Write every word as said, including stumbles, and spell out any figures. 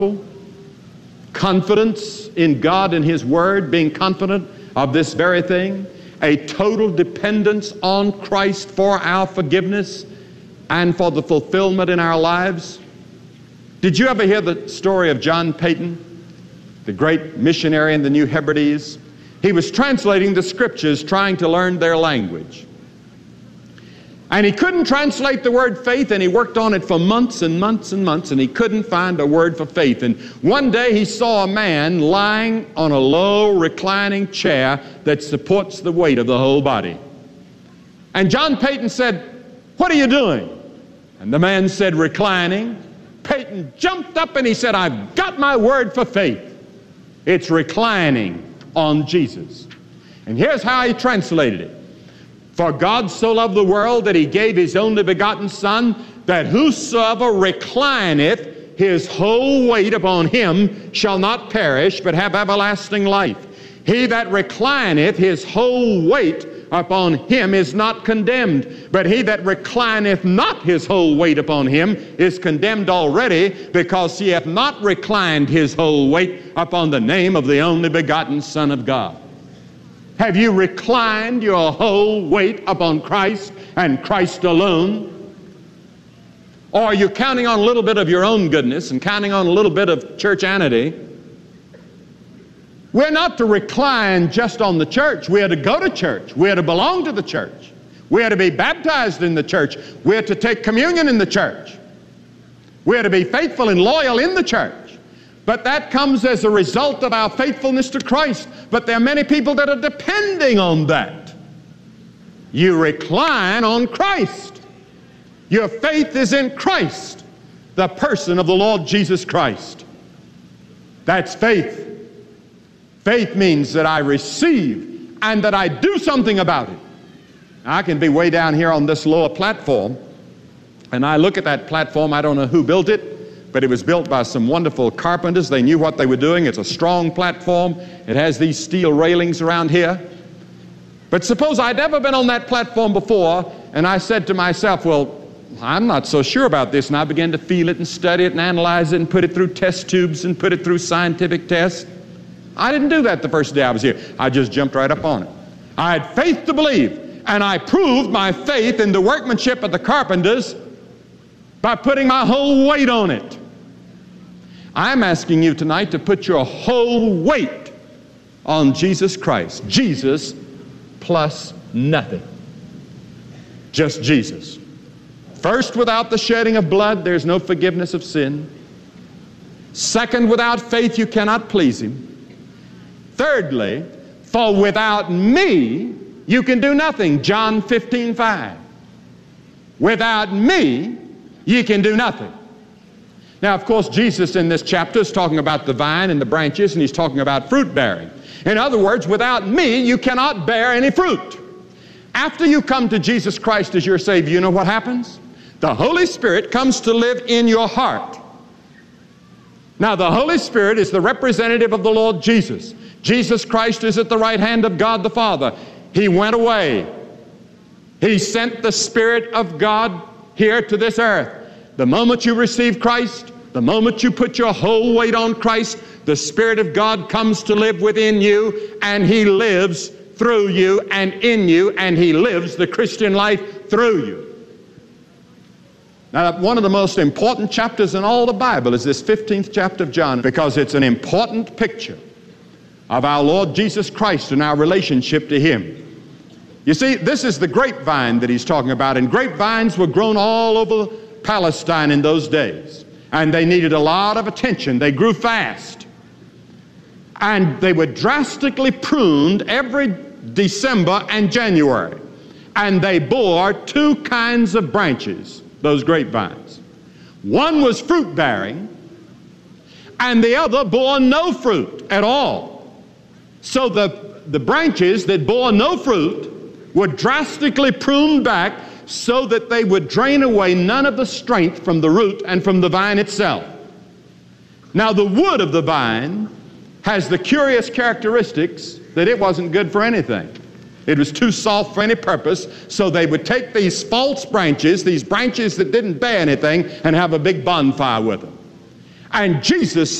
confidence in God and His Word, being confident of this very thing, a total dependence on Christ for our forgiveness and for the fulfillment in our lives. Did you ever hear the story of John Paton, the great missionary in the New Hebrides? He was translating the Scriptures, trying to learn their language. And he couldn't translate the word faith, and he worked on it for months and months and months, and he couldn't find a word for faith. And one day he saw a man lying on a low reclining chair that supports the weight of the whole body. And John Paton said, "What are you doing?" And the man said, "Reclining." Paton jumped up and he said, "I've got my word for faith. It's reclining on Jesus." And here's how he translated it. "For God so loved the world that He gave His only begotten Son, that whosoever reclineth his whole weight upon Him shall not perish, but have everlasting life. He that reclineth his whole weight upon Him is not condemned, but he that reclineth not his whole weight upon Him is condemned already, because he hath not reclined his whole weight upon the name of the only begotten Son of God." Have you reclined your whole weight upon Christ and Christ alone? Or are you counting on a little bit of your own goodness and counting on a little bit of churchianity? We're not to recline just on the church. We are to go to church. We are to belong to the church. We are to be baptized in the church. We are to take communion in the church. We are to be faithful and loyal in the church. But that comes as a result of our faithfulness to Christ. But there are many people that are depending on that. You recline on Christ. Your faith is in Christ, the person of the Lord Jesus Christ. That's faith. Faith means that I receive and that I do something about it. Now, I can be way down here on this lower platform, and I look at that platform. I don't know who built it, but it was built by some wonderful carpenters. They knew what they were doing. It's a strong platform. It has these steel railings around here. But suppose I'd never been on that platform before, and I said to myself, well, I'm not so sure about this, and I began to feel it and study it and analyze it and put it through test tubes and put it through scientific tests. I didn't do that the first day I was here. I just jumped right up on it. I had faith to believe, and I proved my faith in the workmanship of the carpenters by putting my whole weight on it. I'm asking you tonight to put your whole weight on Jesus Christ. Jesus plus nothing. Just Jesus. First, without the shedding of blood, there's no forgiveness of sin. Second, without faith, you cannot please Him. Thirdly, for without me, you can do nothing. John fifteen five. Without me, ye can do nothing. Now, of course, Jesus in this chapter is talking about the vine and the branches, and He's talking about fruit bearing. In other words, without me, you cannot bear any fruit. After you come to Jesus Christ as your Savior, you know what happens? The Holy Spirit comes to live in your heart. Now, the Holy Spirit is the representative of the Lord Jesus. Jesus Christ is at the right hand of God the Father. He went away. He sent the Spirit of God here to this earth. The moment you receive Christ, the moment you put your whole weight on Christ, the Spirit of God comes to live within you, and He lives through you and in you, and He lives the Christian life through you. Now, one of the most important chapters in all the Bible is this fifteenth chapter of John, because it's an important picture of our Lord Jesus Christ and our relationship to Him. You see, this is the grapevine that he's talking about, and grapevines were grown all over Palestine in those days, and they needed a lot of attention. They grew fast, and they were drastically pruned every December and January, and they bore two kinds of branches, those grapevines. One was fruit bearing, and the other bore no fruit at all. So the, the branches that bore no fruit were drastically pruned back so that they would drain away none of the strength from the root and from the vine itself. Now, the wood of the vine has the curious characteristics that it wasn't good for anything. It was too soft for any purpose, so they would take these false branches, these branches that didn't bear anything, and have a big bonfire with them. And Jesus